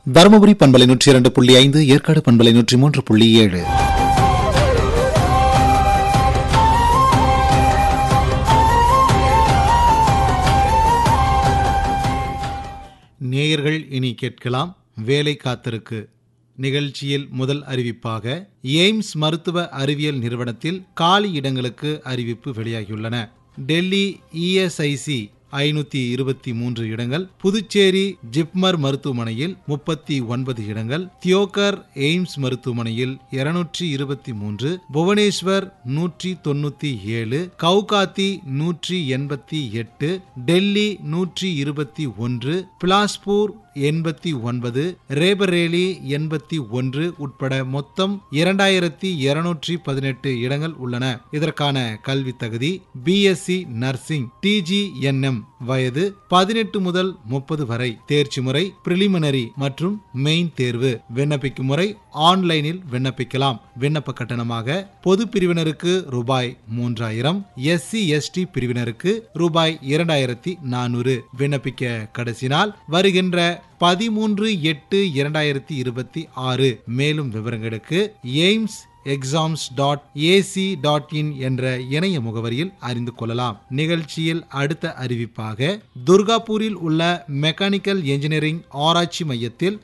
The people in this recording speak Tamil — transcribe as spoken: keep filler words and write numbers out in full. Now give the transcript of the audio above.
தருமபுரி பண்பலை நூற்றி இரண்டு புள்ளி ஐந்து, ஏற்காடு பண்பலை நூற்றி மூன்று புள்ளி ஏழு. நேயர்கள் இனி கேட்கலாம் வேலை காத்திருக்கு. நிகழ்ச்சியில் முதல் அறிவிப்பாக எய்ம்ஸ் மருத்துவ அறிவியல் நிறுவனத்தில் காலி இடங்களுக்கு அறிவிப்பு வெளியாகியுள்ளன. டெல்லி இஎஸ்ஐசி ஐநூத்தி இருபத்தி மூன்று இடங்கள், புதுச்சேரி ஜிப்மர் மருத்துவமனையில் முப்பத்தி ஒன்பது இடங்கள், தியோகர் எய்ம்ஸ் மருத்துவமனையில் இருநூற்றி இருபத்தி மூன்று, புவனேஸ்வர் நூற்றி தொண்ணூத்தி ஏழு, கவுகாத்தி நூற்றி எண்பத்தி எட்டு, டெல்லி நூற்றி இருபத்தி ஒன்று, பிலாஸ்பூர் எண்பத்தி ஒன்பது, ரேபரேலி எண்பத்தி ஒன்று உட்பட மொத்தம் இரண்டாயிரத்தி இருநூற்றி பதினெட்டு இடங்கள் உள்ளன. இதற்கான கல்வி தகுதி பிஎஸ்சி நர்சிங், டிஜிஎன்எம், வயது பதினெட்டு முதல் முப்பது வரை, தேர்ச்சி முறை பிரிலிமினரி மற்றும் மெயின் தேர்வு. விண்ணப்பிக்கும் முறை ஆன்லைனில் விண்ணப்பிக்கலாம். விண்ணப்ப கட்டணமாக பொது பிரிவினருக்கு ரூபாய் மூன்றாயிரம், எஸ்சி எஸ்டி பிரிவினருக்கு ரூபாய் இரண்டாயிரத்தி நானூறு. விண்ணப்பிக்க கடைசி நாள் வருகின்ற பதிமூன்று எட்டு இரண்டாயிரத்தி இருபத்தி ஆறு. மேலும் விவரங்களுக்கு AIIMS exams dot AC dot in என்ற இணைய முகவரியில் அறிந்து கொள்ளலாம். நிகழ்ச்சியில் அடுத்த அறிவிப்பாக துர்காபூரில் உள்ள மெக்கானிக்கல் என்ஜினியரிங் ஆராய்ச்சி மையத்தில்